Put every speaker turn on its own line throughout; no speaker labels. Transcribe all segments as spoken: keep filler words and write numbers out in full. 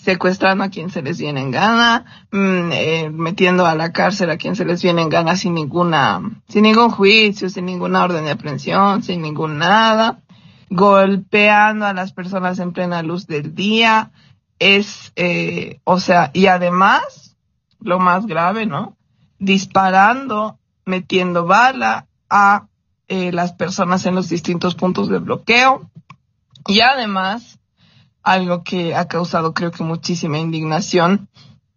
secuestrando a quien se les viene en gana, mmm, eh, metiendo a la cárcel a quien se les viene en gana sin ninguna, sin ningún juicio, sin ninguna orden de aprehensión, sin ningún nada, golpeando a las personas en plena luz del día. Es, eh, o sea, y además, lo más grave, ¿no? Disparando, metiendo bala a eh, las personas en los distintos puntos de bloqueo. Y además, algo que ha causado creo que muchísima indignación,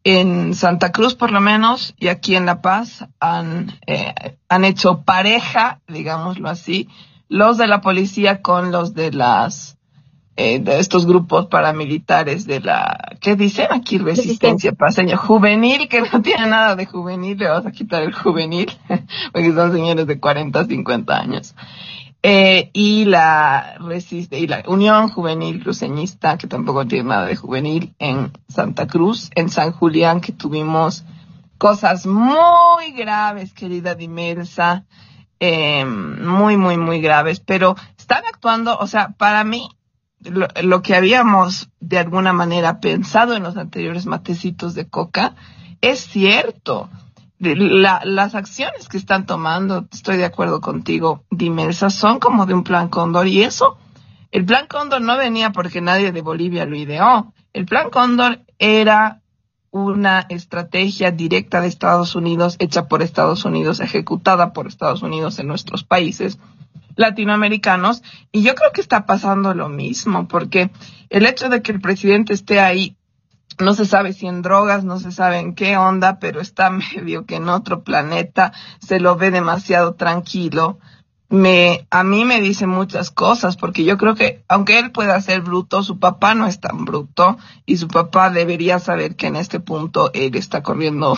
en Santa Cruz por lo menos, y aquí en La Paz, han, eh, han hecho pareja, digámoslo así, los de la policía con los de las eh, de estos grupos paramilitares de la, ¿qué dicen aquí? Resistencia paseña juvenil, que no tiene nada de juvenil, le vas a quitar el juvenil, porque son señores de cuarenta, cincuenta años. Eh, y la resiste, y la Unión Juvenil Cruceñista, que tampoco tiene nada de juvenil, en Santa Cruz, en San Julián, que tuvimos cosas muy graves, querida Dimelsa, eh, muy, muy, muy graves, pero están actuando, o sea, para mí, Lo, lo que habíamos de alguna manera pensado en los anteriores matecitos de coca es cierto. La, las acciones que están tomando, estoy de acuerdo contigo, Dimelsa, son como de un plan Cóndor, y eso, el plan Cóndor no venía porque nadie de Bolivia lo ideó. El plan Cóndor era una estrategia directa de Estados Unidos, hecha por Estados Unidos, ejecutada por Estados Unidos en nuestros países latinoamericanos, y yo creo que está pasando lo mismo, porque el hecho de que el presidente esté ahí, no se sabe si en drogas, no se sabe en qué onda, pero está medio que en otro planeta, se lo ve demasiado tranquilo. Me, a mí me dice muchas cosas, porque yo creo que aunque él pueda ser bruto, su papá no es tan bruto, y su papá debería saber que en este punto él está corriendo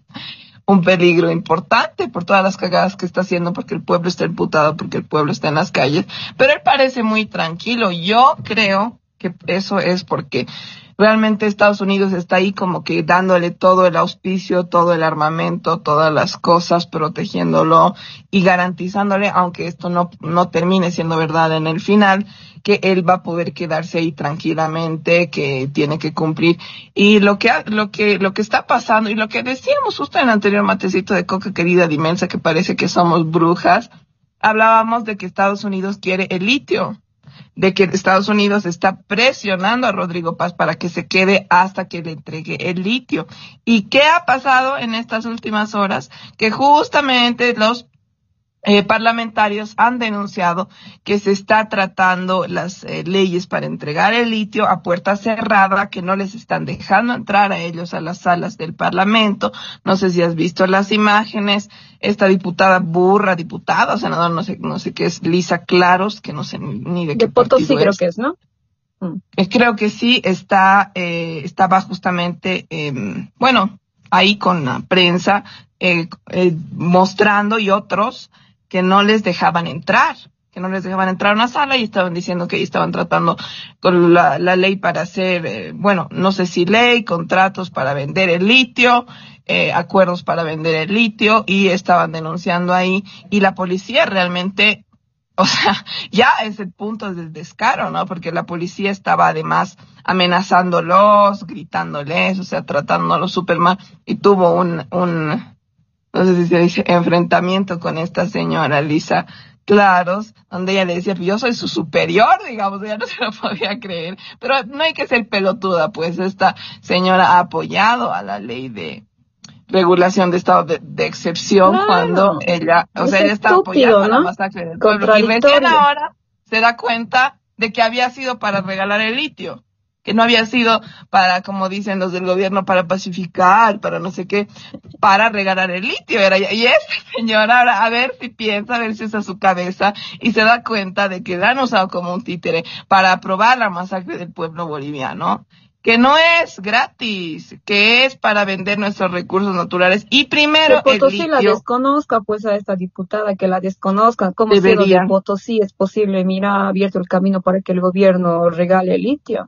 un peligro importante por todas las cagadas que está haciendo, porque el pueblo está imputado, porque el pueblo está en las calles, pero él parece muy tranquilo. Yo creo que eso es porque realmente Estados Unidos está ahí como que dándole todo el auspicio, todo el armamento, todas las cosas, protegiéndolo y garantizándole, aunque esto no, no termine siendo verdad en el final, que él va a poder quedarse ahí tranquilamente, que tiene que cumplir. Y lo que, lo que, lo que está pasando, y lo que decíamos justo en el anterior matecito de coca, querida Dimelsa, que parece que somos brujas, hablábamos de que Estados Unidos quiere el litio, de que Estados Unidos está presionando a Rodrigo Paz para que se quede hasta que le entregue el litio. ¿Y qué ha pasado en estas últimas horas? Que justamente los Eh, parlamentarios han denunciado que se está tratando las eh, leyes para entregar el litio a puerta cerrada, que no les están dejando entrar a ellos a las salas del Parlamento. No sé si has visto las imágenes. Esta diputada burra, diputada, senador, no sé, no sé qué es, Lisa Claros, que no sé ni de qué
de Potosí
partido
creo
es.
que es, ¿no? Mm.
Eh, creo que sí, está, eh, estaba justamente, eh, bueno, ahí con la prensa, eh, eh, mostrando, y otros que no les dejaban entrar, que no les dejaban entrar a una sala, y estaban diciendo que ahí estaban tratando con la, la ley para hacer, eh, bueno, no sé si ley, contratos para vender el litio, eh, acuerdos para vender el litio, y estaban denunciando ahí, y la policía realmente, o sea, ya es el punto del descaro, ¿no? Porque la policía estaba además amenazándolos, gritándoles, o sea, tratándolos súper mal, y tuvo un, un, no sé si se dice, enfrentamiento con esta señora Lisa Claros, donde ella le decía, yo soy su superior, digamos, ella no se lo podía creer, pero no hay que ser pelotuda, pues esta señora ha apoyado a la ley de regulación de estado de, de excepción,
Claro,
cuando ella, o
es
sea, ella está
estúpido,
apoyando la
¿no?
masacre del pueblo, y recién
Contradictorio.
ahora se da cuenta de que había sido para regalar el litio, que no había sido para, como dicen los del gobierno, para pacificar, para no sé qué, para regalar el litio. Era, y esta señora, ahora, a ver si piensa, a ver si usa su cabeza, y se da cuenta de que la han usado como un títere para aprobar la masacre del pueblo boliviano, que no es gratis, que es para vender nuestros recursos naturales, y primero
Que
el
Potosí la
litio.
desconozca, pues, a esta diputada, que la desconozca. ¿Cómo siendo de
Deberían.
Potosí es posible? Mira, ha abierto el camino para que el gobierno regale el litio.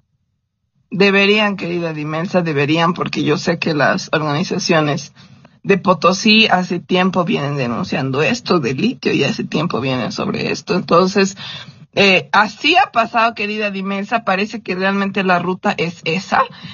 Deberían, querida Dimelsa, deberían, porque yo sé que las organizaciones de Potosí hace tiempo vienen denunciando esto del litio, y hace tiempo vienen sobre esto. Entonces, eh, así ha pasado, querida Dimelsa, parece que realmente la ruta es esa.